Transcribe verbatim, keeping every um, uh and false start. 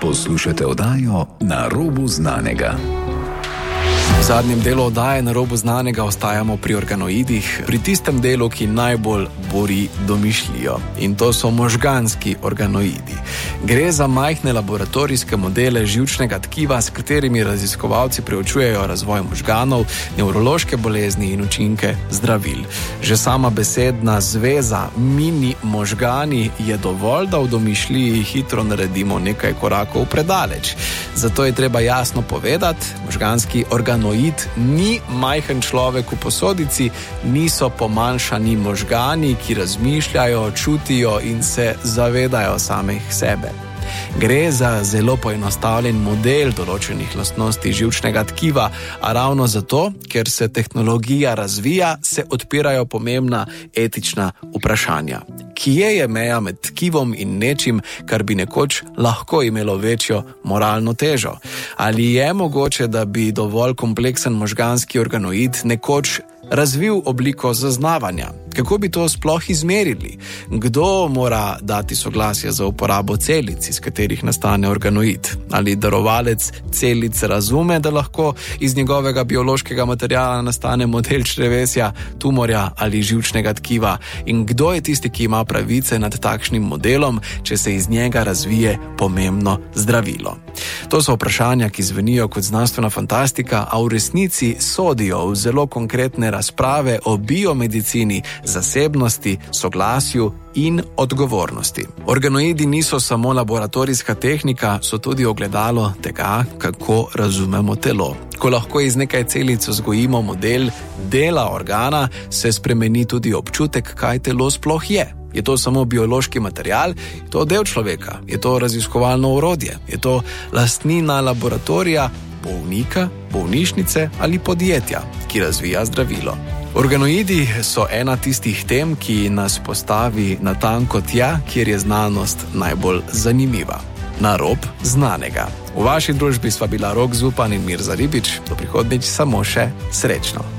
Poslušate oddajo Na robu znanega. V zadnjem delu oddaje Na robu znanega ostajamo pri organoidih, pri tistem delu, ki najbolj bori domišljijo. In to so možganski organoidi. Gre za majhne laboratorijske modele živčnega tkiva, s katerimi raziskovalci preučujejo razvoj možganov, nevrološke bolezni in učinke zdravil. Že sama besedna zveza mini možgani je dovolj, da v domišljiji hitro naredimo nekaj korakov predaleč. Zato je treba jasno povedati, možganski organoid ni majhen človek v posodici, niso pomanjšani možgani, ki razmišljajo, čutijo in se zavedajo samih sebe. Gre za zelo poenostavljen model določenih lastnosti živčnega tkiva, a ravno zato, ker se tehnologija razvija, se odpirajo pomembna etična vprašanja. Kje je meja med tkivom in nečim, kar bi nekoč lahko imelo večjo moralno težo? Ali je mogoče, da bi dovolj kompleksen možganski organoid nekoč razvil obliko zaznavanja? Kako bi to sploh izmerili? Kdo mora dati soglasje za uporabo celic, iz katerih nastane organoid? Ali darovalec celic razume, da lahko iz njegovega biološkega materiala nastane model črevesja, tumorja ali živčnega tkiva? In kdo je tisti, ki ima pravice nad takšnim modelom, če se iz njega razvije pomembno zdravilo? To so vprašanja, ki zvenijo kot znanstvena fantastika, a v resnici sodijo v zelo konkretne razprave o biomedicini, zasebnosti, soglasju in odgovornosti. Organoidi niso samo laboratorijska tehnika, so tudi ogledalo tega, kako razumemo telo. Ko lahko iz nekaj celic vzgojimo model dela organa, se spremeni tudi občutek, kaj telo sploh je. Je to samo biološki material? Je to del človeka? Je to raziskovalno orodje? Je to lastnina laboratorija, bolnika, bolnišnice ali podjetja, ki razvija zdravilo? Organoidi so ena tistih tem, ki nas postavi natanko tja, kjer je znanost najbolj zanimiva. Na rob znanega. V vaši družbi sva bila Rok Zupan in Mirza Ribič. Do prihodnjič samo še srečno.